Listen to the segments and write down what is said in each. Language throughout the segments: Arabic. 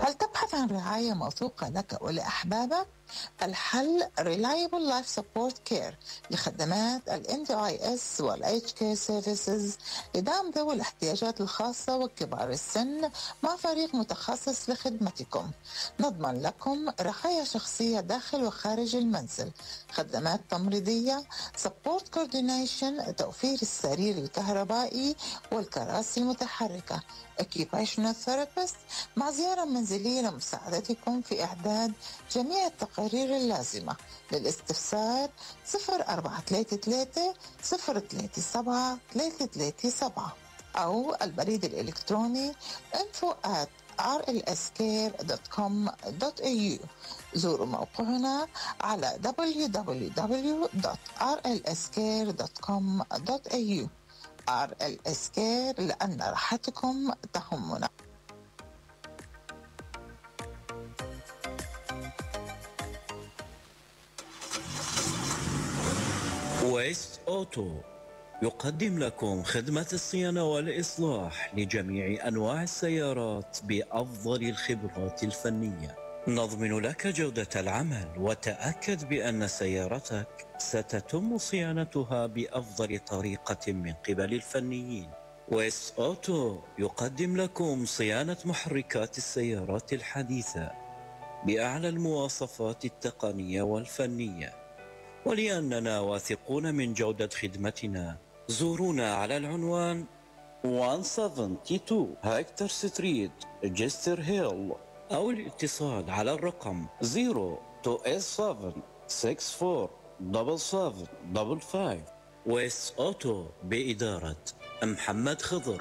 هل تبحث عن رعاية موثوقة لك ولأحبابك؟ الحل Reliable Life Support Care لخدمات ال NDIS وال HK Services لدعم ذوي الاحتياجات الخاصة وكبار السن مع فريق متخصص لخدمتكم. نضمن لكم رعاية شخصية داخل وخارج المنزل، خدمات تمريضية، Support Coordination، توفير السرير الكهربائي والكراسي المتحركة، Occupational Therapist، مع زيارة منزلية لمساعدتكم في إعداد جميع التقارير اللازمة. للاستفسار 0433 037 337 أو البريد الإلكتروني info@rlscare.com.au. زوروا موقعنا على www.rlscare.com.au. RLScare لأن راحتكم تهمنا. ويست أوتو يقدم لكم خدمة الصيانة والإصلاح لجميع أنواع السيارات بأفضل الخبرات الفنية. نضمن لك جودة العمل وتأكد بأن سيارتك ستتم صيانتها بأفضل طريقة من قبل الفنيين. ويست أوتو يقدم لكم صيانة محركات السيارات الحديثة بأعلى المواصفات التقنية والفنية، ولأننا واثقون من جودة خدمتنا زورونا على العنوان 172 هاكتور ستريت، جستر هيل، أو الاتصال على الرقم 0227477755. ويس أوتو بإدارة محمد خضر.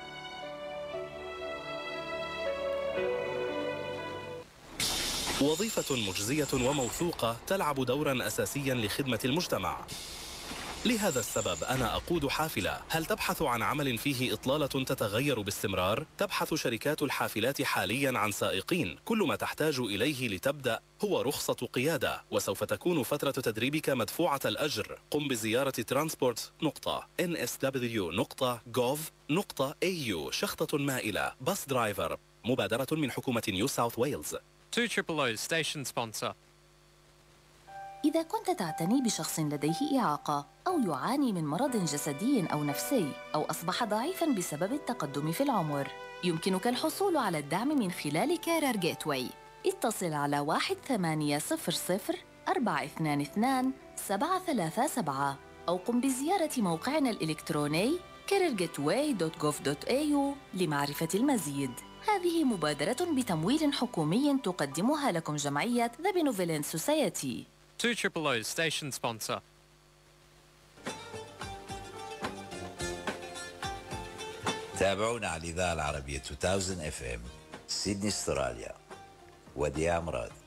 وظيفة مجزية وموثوقة تلعب دورا أساسيا لخدمة المجتمع. لهذا السبب أنا أقود حافلة. هل تبحث عن عمل فيه إطلالة تتغير باستمرار؟ تبحث شركات الحافلات حاليا عن سائقين. كل ما تحتاج إليه لتبدأ هو رخصة قيادة، وسوف تكون فترة تدريبك مدفوعة الأجر. قم بزيارة transport.nsw.gov.au. شخطة مائلة، باص درايفر، مبادرة من حكومة نيو ساوث ويلز. 200 station sponsor. إذا كنت تعتني بشخص لديه إعاقة أو يعاني من مرض جسدي أو نفسي أو أصبح ضعيفاً بسبب التقدم في العمر، يمكنك الحصول على الدعم من خلال كارير جيت واي. اتصل على 1800-422-737 أو قم بزيارة موقعنا الإلكتروني careergateway.gov.au لمعرفة المزيد. هذه مبادرة بتمويل حكومي تقدمها لكم جمعية The Benevolent Society. 200 station sponsor. تابعونا على الإذاعة العربية 2000 FM، سيدني استراليا. وديع مراد.